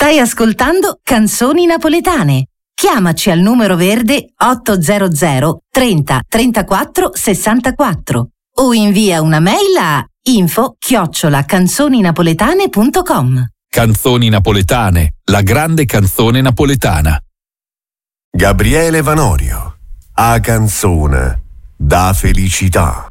Stai ascoltando Canzoni Napoletane. Chiamaci al numero verde 800 30 34 64 o invia una mail a info@canzoninapoletane.com. Canzoni Napoletane, la grande canzone napoletana. Gabriele Vanorio, a canzone da felicità.